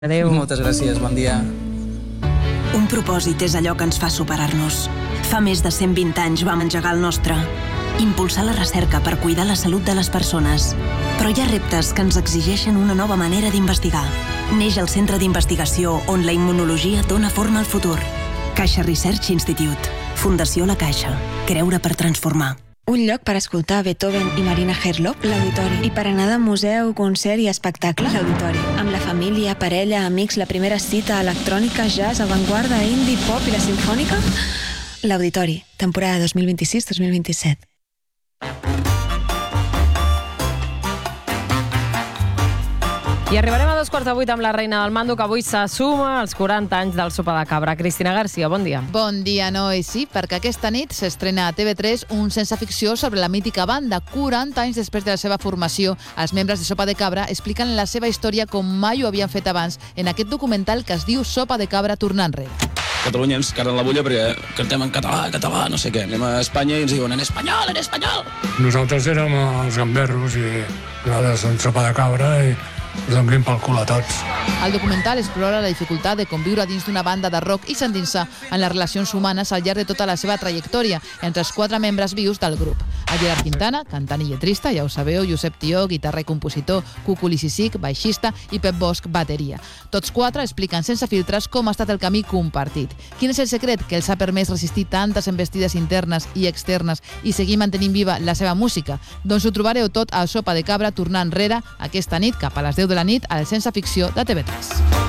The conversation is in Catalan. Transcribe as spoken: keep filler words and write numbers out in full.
Adéu. Moltes gràcies, bon dia. Un propòsit és allò que ens fa superar-nos. Fa més de cent vint anys vam engegar el nostre. Impulsar la recerca per cuidar la salut de les persones. Però hi ha reptes que ens exigeixen una nova manera d'investigar. Neix el centre d'investigació on la immunologia dona forma al futur. Caixa Research Institute. Fundació La Caixa. Creure per transformar. Un lloc per escoltar Beethoven i Marina Herlop, l'Auditori. I per anar de museu, concert i espectacle, l'Auditori. Amb la família, parella, amics, la primera cita, electrònica, jazz, avantguarda, indie, pop i la simfònica? L'Auditori, temporada dos mil vint-i-sis dos mil vint-i-set. I arribarem a dos quarts de vuit amb la reina del mando, que avui se suma als quaranta anys del Sopa de Cabra. Cristina Garcia, bon dia. Bon dia, Noé. Sí, perquè aquesta nit s'estrena a T V tres un sense ficció sobre la mítica banda. quaranta anys després de la seva formació, els membres de Sopa de Cabra expliquen la seva història com mai ho havien fet abans en aquest documental que es diu Sopa de Cabra tornant enrere. Catalunya ens carden la bulla perquè cantem en català, català, no sé què. Anem a Espanya i ens diuen en espanyol, en espanyol. Nosaltres érem els gamberros i nosaltres som Sopa de Cabra i us donem pel cul a tots. El documental explora la dificultat de conviure dins d'una banda de rock i s'endinsa en les relacions humanes al llarg de tota la seva trajectòria entre els quatre membres vius del grup. El Gerard Quintana, cantant i lletrista, ja ho sabeu, Josep Tió, guitarra i compositor, Cucu Lissisic, baixista i Pep Bosch, bateria. Tots quatre expliquen sense filtres com ha estat el camí compartit. Quin és el secret que els ha permès resistir tantes envestides internes i externes i seguir mantenint viva la seva música? Doncs ho trobareu tot al Sopa de Cabra tornar enrere aquesta nit cap a les deu de la nit al Sense Ficció de T V tres.